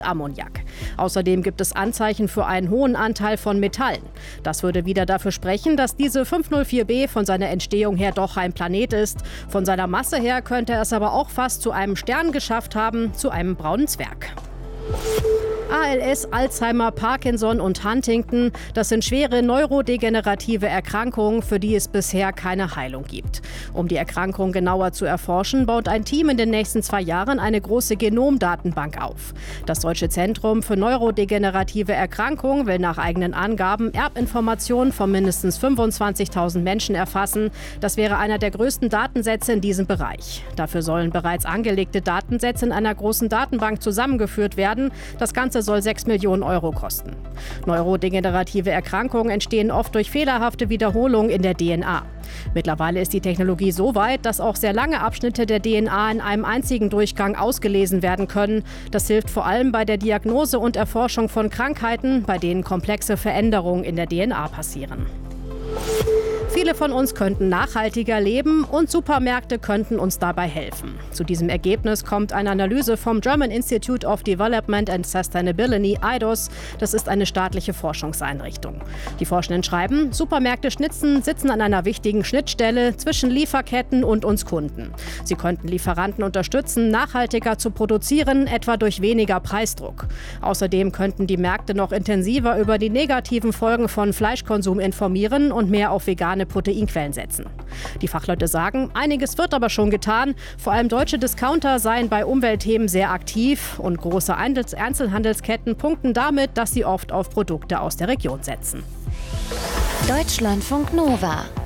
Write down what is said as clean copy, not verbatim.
Ammoniak. Außerdem gibt es Anzeichen für einen hohen Anteil von Metallen. Das würde wieder dafür sprechen, dass diese 504b von seiner Entstehung her doch ein Planet ist. Von seiner Masse her könnte er es aber auch fast zu einem Stern geschafft haben, zu einem braunen Zwerg. ALS, Alzheimer, Parkinson und Huntington, das sind schwere neurodegenerative Erkrankungen, für die es bisher keine Heilung gibt. Um die Erkrankung genauer zu erforschen, baut ein Team in den nächsten 2 Jahren eine große Genomdatenbank auf. Das Deutsche Zentrum für neurodegenerative Erkrankungen will nach eigenen Angaben Erbinformationen von mindestens 25.000 Menschen erfassen. Das wäre einer der größten Datensätze in diesem Bereich. Dafür sollen bereits angelegte Datensätze in einer großen Datenbank zusammengeführt werden. Das Ganze soll 6 Millionen Euro kosten. Neurodegenerative Erkrankungen entstehen oft durch fehlerhafte Wiederholungen in der DNA. Mittlerweile ist die Technologie so weit, dass auch sehr lange Abschnitte der DNA in einem einzigen Durchgang ausgelesen werden können. Das hilft vor allem bei der Diagnose und Erforschung von Krankheiten, bei denen komplexe Veränderungen in der DNA passieren. Viele von uns könnten nachhaltiger leben und Supermärkte könnten uns dabei helfen. Zu diesem Ergebnis kommt eine Analyse vom German Institute of Development and Sustainability, IDOS. Das ist eine staatliche Forschungseinrichtung. Die Forschenden schreiben, Supermärkte sitzen an einer wichtigen Schnittstelle zwischen Lieferketten und uns Kunden. Sie könnten Lieferanten unterstützen, nachhaltiger zu produzieren, etwa durch weniger Preisdruck. Außerdem könnten die Märkte noch intensiver über die negativen Folgen von Fleischkonsum informieren und mehr auf vegane Proteinquellen setzen. Die Fachleute sagen, einiges wird aber schon getan. Vor allem deutsche Discounter seien bei Umweltthemen sehr aktiv und große Einzelhandelsketten punkten damit, dass sie oft auf Produkte aus der Region setzen. Deutschlandfunk Nova